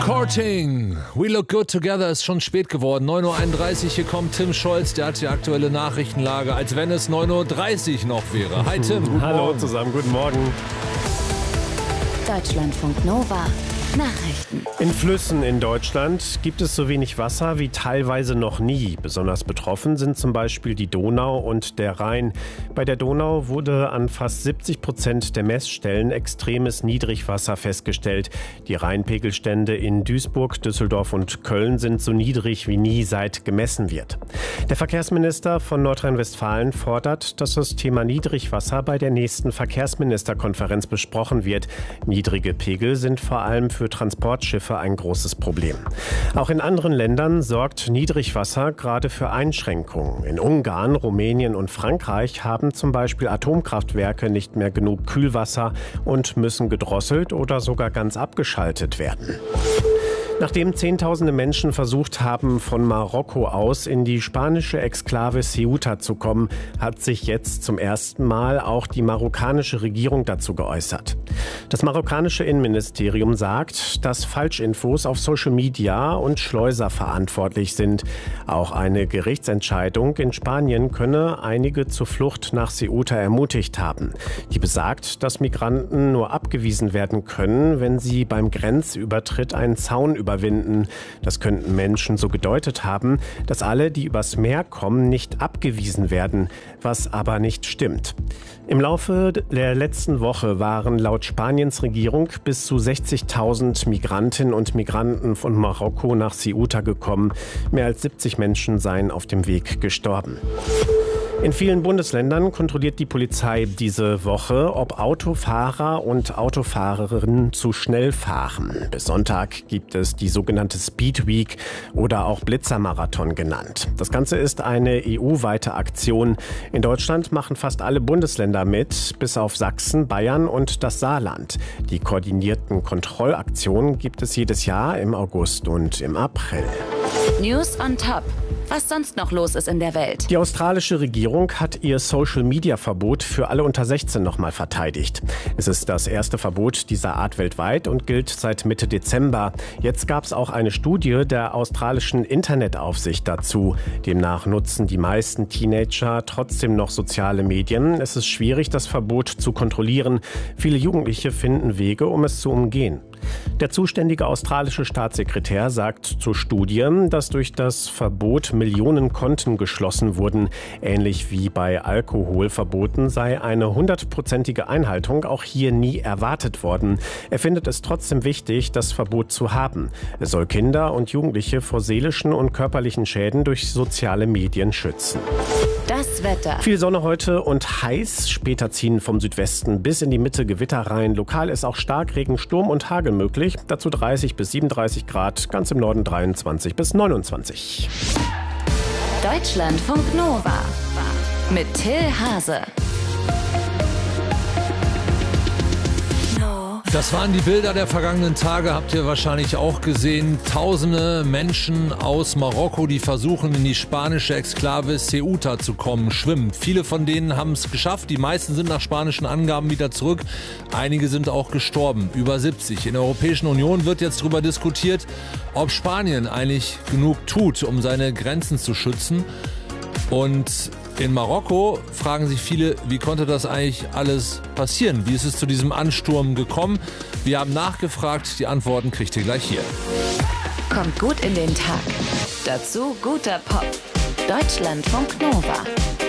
Courting, We Look Good Together ist schon spät geworden. 9.31 Uhr, hier kommt Tim Scholz, der hat die aktuelle Nachrichtenlage, als wenn es 9.30 Uhr noch wäre. Hi Tim, guten Hallo Morgen. Zusammen, guten Morgen. Deutschlandfunk Nova. Nachrichten. In Flüssen in Deutschland gibt es so wenig Wasser wie teilweise noch nie. Besonders betroffen sind zum Beispiel die Donau und der Rhein. Bei der Donau wurde an fast 70% der Messstellen extremes Niedrigwasser festgestellt. Die Rheinpegelstände in Duisburg, Düsseldorf und Köln sind so niedrig wie nie seit gemessen wird. Der Verkehrsminister von Nordrhein-Westfalen fordert, dass das Thema Niedrigwasser bei der nächsten Verkehrsministerkonferenz besprochen wird. Niedrige Pegel sind vor allem für Transportschiffe ein großes Problem. Auch in anderen Ländern sorgt Niedrigwasser gerade für Einschränkungen. In Ungarn, Rumänien und Frankreich haben zum Beispiel Atomkraftwerke nicht mehr genug Kühlwasser und müssen gedrosselt oder sogar ganz abgeschaltet werden. Nachdem Zehntausende Menschen versucht haben, von Marokko aus in die spanische Exklave Ceuta zu kommen, hat sich jetzt zum ersten Mal auch die marokkanische Regierung dazu geäußert. Das marokkanische Innenministerium sagt, dass Falschinfos auf Social Media und Schleuser verantwortlich sind. Auch eine Gerichtsentscheidung in Spanien könne einige zur Flucht nach Ceuta ermutigt haben. Die besagt, dass Migranten nur abgewiesen werden können, wenn sie beim Grenzübertritt einen Zaun überwinden. Das könnten Menschen so gedeutet haben, dass alle, die übers Meer kommen, nicht abgewiesen werden, was aber nicht stimmt. Im Laufe der letzten Woche waren laut Spaniens Regierung bis zu 60.000 Migrantinnen und Migranten von Marokko nach Ceuta gekommen. Mehr als 70 Menschen seien auf dem Weg gestorben. In vielen Bundesländern kontrolliert die Polizei diese Woche, ob Autofahrer und Autofahrerinnen zu schnell fahren. Bis Sonntag gibt es die sogenannte Speed Week oder auch Blitzermarathon genannt. Das Ganze ist eine EU-weite Aktion. In Deutschland machen fast alle Bundesländer mit, bis auf Sachsen, Bayern und das Saarland. Die koordinierten Kontrollaktionen gibt es jedes Jahr im August und im April. News on Top. Was sonst noch los ist in der Welt. Die australische Regierung hat ihr Social-Media-Verbot für alle unter 16 nochmal verteidigt. Es ist das erste Verbot dieser Art weltweit und gilt seit Mitte Dezember. Jetzt gab es auch eine Studie der australischen Internetaufsicht dazu. Demnach nutzen die meisten Teenager trotzdem noch soziale Medien. Es ist schwierig, das Verbot zu kontrollieren. Viele Jugendliche finden Wege, um es zu umgehen. Der zuständige australische Staatssekretär sagt zur Studie, dass durch das Verbot Millionen Konten geschlossen wurden. Ähnlich wie bei Alkoholverboten sei eine 100%ige Einhaltung auch hier nie erwartet worden. Er findet es trotzdem wichtig, das Verbot zu haben. Es soll Kinder und Jugendliche vor seelischen und körperlichen Schäden durch soziale Medien schützen. Das Wetter. Viel Sonne heute und heiß. Später ziehen vom Südwesten bis in die Mitte Gewitter rein. Lokal ist auch Starkregen, Sturm und Hagel möglich. Dazu 30 bis 37 Grad, ganz im Norden 23 bis 29. Deutschlandfunk Nova. Mit Till Hase. Das waren die Bilder der vergangenen Tage, habt ihr wahrscheinlich auch gesehen. Tausende Menschen aus Marokko, die versuchen, in die spanische Exklave Ceuta zu kommen, schwimmen. Viele von denen haben es geschafft, die meisten sind nach spanischen Angaben wieder zurück. Einige sind auch gestorben, über 70. In der Europäischen Union wird jetzt darüber diskutiert, ob Spanien eigentlich genug tut, um seine Grenzen zu schützen. Und in Marokko fragen sich viele, wie konnte das eigentlich alles passieren? Wie ist es zu diesem Ansturm gekommen? Wir haben nachgefragt, die Antworten kriegt ihr gleich hier. Kommt gut in den Tag. Dazu guter Pop. Deutschlandfunk Nova.